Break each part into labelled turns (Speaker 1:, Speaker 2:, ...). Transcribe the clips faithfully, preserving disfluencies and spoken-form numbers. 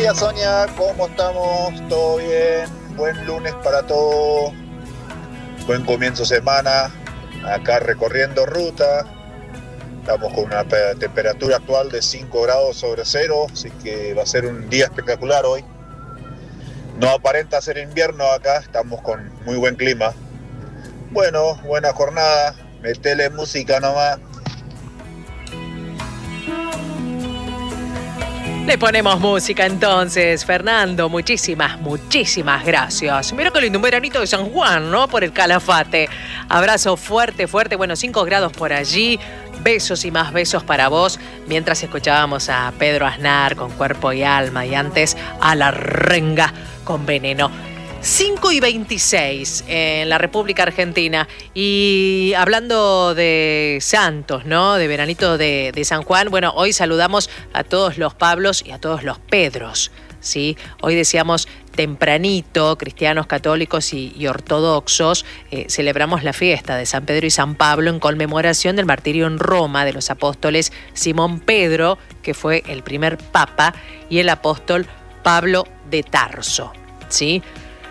Speaker 1: días, Sonia, ¿cómo estamos? ¿Todo bien? Buen lunes para todos. Buen comienzo de semana. Acá recorriendo ruta. Estamos con una temperatura actual de cinco grados sobre cero, así que va a ser un día espectacular hoy. No aparenta ser invierno acá, estamos con muy buen clima. Bueno, buena jornada. Metele música nomás.
Speaker 2: Le ponemos música entonces, Fernando. Muchísimas, muchísimas gracias. Mira que lindo, un veranito de San Juan, ¿no? Por el Calafate. Abrazo fuerte, fuerte. Bueno, cinco grados por allí. Besos y más besos para vos. Mientras escuchábamos a Pedro Aznar con Cuerpo y Alma y antes a La Renga con Veneno. cinco y veintiséis en la República Argentina. Y hablando de santos, ¿no? De veranito de, de San Juan. Bueno, hoy saludamos a todos los Pablos y a todos los Pedros, ¿sí? Hoy decíamos tempranito, cristianos, católicos y, y ortodoxos, eh, celebramos la fiesta de San Pedro y San Pablo en conmemoración del martirio en Roma de los apóstoles Simón Pedro, que fue el primer papa, y el apóstol Pablo de Tarso, ¿sí?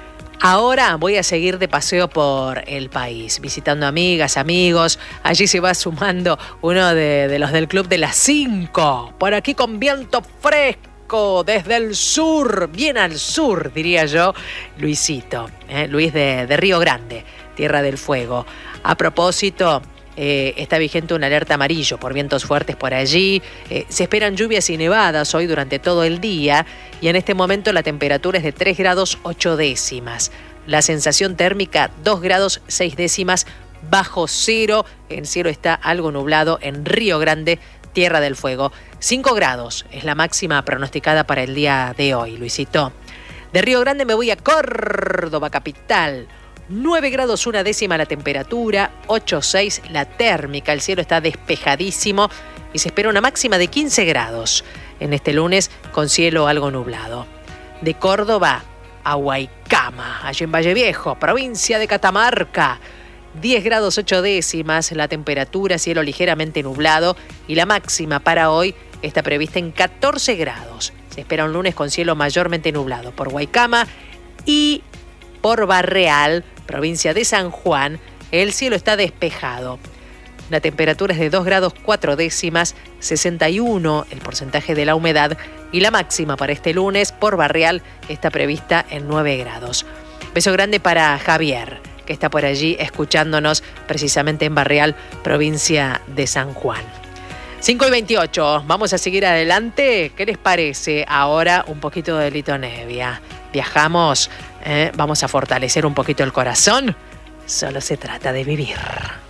Speaker 2: Ahora voy a seguir de paseo por el país, visitando amigas, amigos. Allí se va sumando uno de, de los del Club de las Cinco. Por aquí con viento fresco desde el sur, bien al sur, diría yo, Luisito, ¿eh? Luis de, de Río Grande, Tierra del Fuego. A propósito, eh, está vigente una alerta amarillo por vientos fuertes por allí. Eh, se esperan lluvias y nevadas hoy durante todo el día. Y en este momento la temperatura es de tres grados ocho décimas. La sensación térmica dos grados seis décimas bajo cero. El cielo está algo nublado en Río Grande, Tierra del Fuego. cinco grados es la máxima pronosticada para el día de hoy, Luisito. De Río Grande me voy a Córdoba, capital. nueve grados una décima la temperatura, ocho seis la térmica. El cielo está despejadísimo y se espera una máxima de quince grados. En este lunes con cielo algo nublado. De Córdoba a Huaycama, allí en Valle Viejo, provincia de Catamarca. diez grados ocho décimas la temperatura, cielo ligeramente nublado y la máxima para hoy está prevista en catorce grados. Se espera un lunes con cielo mayormente nublado por Huaycama y por Barreal, provincia de San Juan, el cielo está despejado. La temperatura es de dos grados cuatro décimas, sesenta y uno el porcentaje de la humedad y la máxima para este lunes por Barreal está prevista en nueve grados. Beso grande para Javier, que está por allí escuchándonos precisamente en Barreal, provincia de San Juan. cinco y veintiocho, vamos a seguir adelante. ¿Qué les parece ahora un poquito de Lito Nebbia? Viajamos, ¿eh? Vamos a fortalecer un poquito el corazón. Solo se trata de vivir.